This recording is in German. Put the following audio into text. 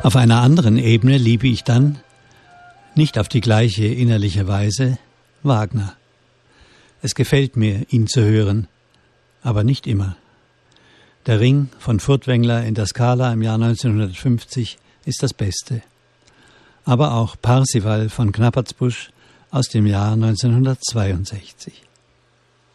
Auf einer anderen Ebene liebe ich dann, nicht auf die gleiche innerliche Weise, Wagner. Es gefällt mir, ihn zu hören, aber nicht immer. Der Ring von Furtwängler in der Scala im Jahr 1950 ist das Beste. Aber auch Parsival von Knappertsbusch aus dem Jahr 1962.